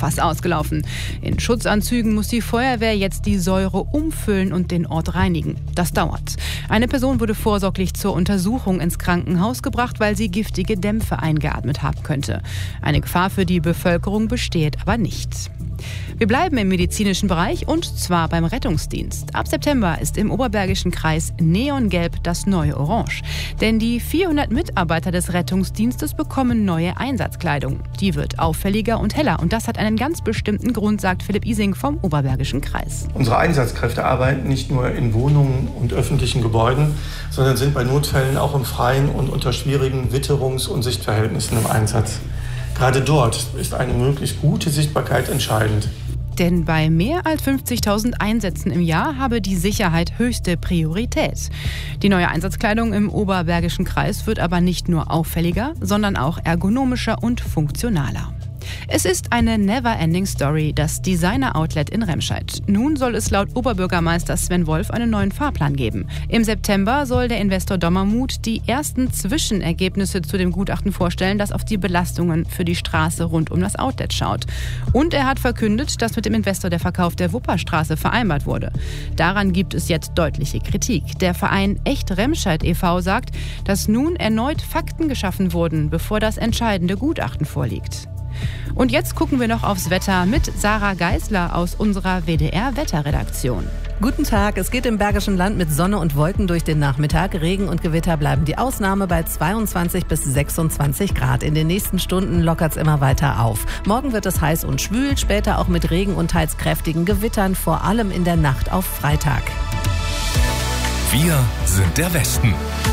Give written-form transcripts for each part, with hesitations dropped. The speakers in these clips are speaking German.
Abwasserfass ausgelaufen. In Schutzanzügen muss die Feuerwehr jetzt die Säure umfüllen und den Ort reinigen. Das dauert. Eine Person wurde vorsorglich zur Untersuchung ins Krankenhaus gebracht, weil sie giftige Dämpfe eingeatmet haben könnte. Eine Gefahr für die Bevölkerung besteht aber nicht. Wir bleiben im medizinischen Bereich und zwar beim Rettungsdienst. Ab September ist im Oberbergischen Kreis Neongelb das neue Orange. Denn die 400 Mitarbeiter des Rettungsdienstes bekommen neue Einsatzkleidung. Die wird auffälliger und heller und das hat einen ganz bestimmten Grund, sagt Philipp Ising vom Oberbergischen Kreis. Unsere Einsatzkräfte arbeiten nicht nur in Wohnungen und öffentlichen Gebäuden, sondern sind bei Notfällen auch im Freien und unter schwierigen Witterungs- und Sichtverhältnissen im Einsatz. Gerade dort ist eine möglichst gute Sichtbarkeit entscheidend. Denn bei mehr als 50.000 Einsätzen im Jahr habe die Sicherheit höchste Priorität. Die neue Einsatzkleidung im Oberbergischen Kreis wird aber nicht nur auffälliger, sondern auch ergonomischer und funktionaler. Es ist eine never-ending Story, das Designer-Outlet in Remscheid. Nun soll es laut Oberbürgermeister Sven Wolf einen neuen Fahrplan geben. Im September soll der Investor Dommermuth die ersten Zwischenergebnisse zu dem Gutachten vorstellen, das auf die Belastungen für die Straße rund um das Outlet schaut. Und er hat verkündet, dass mit dem Investor der Verkauf der Wupperstraße vereinbart wurde. Daran gibt es jetzt deutliche Kritik. Der Verein Echt Remscheid e.V. sagt, dass nun erneut Fakten geschaffen wurden, bevor das entscheidende Gutachten vorliegt. Und jetzt gucken wir noch aufs Wetter mit Sarah Geisler aus unserer WDR-Wetterredaktion. Guten Tag, es geht im Bergischen Land mit Sonne und Wolken durch den Nachmittag. Regen und Gewitter bleiben die Ausnahme bei 22 bis 26 Grad. In den nächsten Stunden lockert es immer weiter auf. Morgen wird es heiß und schwül, später auch mit Regen und teils kräftigen Gewittern, vor allem in der Nacht auf Freitag. Wir sind der Westen.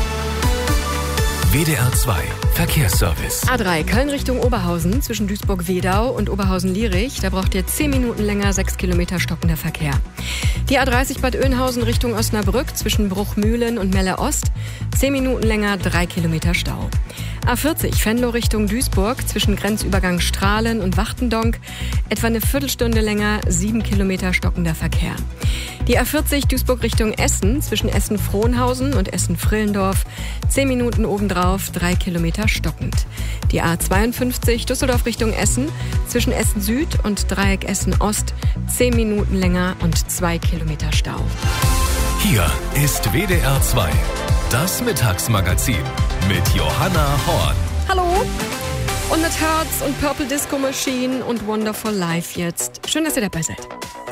WDR 2 Verkehrsservice. A3 Köln Richtung Oberhausen zwischen Duisburg-Wedau und Oberhausen-Lierich. Da braucht ihr 10 Minuten länger, 6 Kilometer stockender Verkehr. Die A30 Bad Oeynhausen Richtung Osnabrück zwischen Bruchmühlen und Melle-Ost. 10 Minuten länger, 3 Kilometer Stau. A40 Venlo Richtung Duisburg zwischen Grenzübergang Strahlen und Wachtendonk. Etwa eine Viertelstunde länger, 7 Kilometer stockender Verkehr. Die A40 Duisburg Richtung Essen zwischen Essen-Frohnhausen und Essen-Frillendorf. 10 Minuten obendrauf, 3 Kilometer stockend. Die A52 Düsseldorf Richtung Essen zwischen Essen Süd und Dreieck Essen Ost. 10 Minuten länger und 2 Kilometer Stau. Hier ist WDR 2, das Mittagsmagazin mit Johanna Horn. Hallo! Und mit Hertz und Purple Disco Machine und Wonderful Life jetzt. Schön, dass ihr dabei seid.